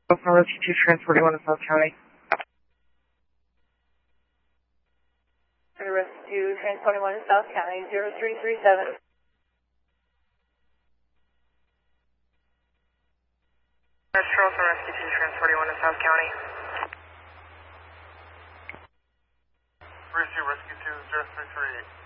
Rescue 2, transporting 1 to South County. Rescue 2, transporting 1 to South County, 0337. Charles from Rescue 2, transporting 1 to South County. Rescue 2, 033.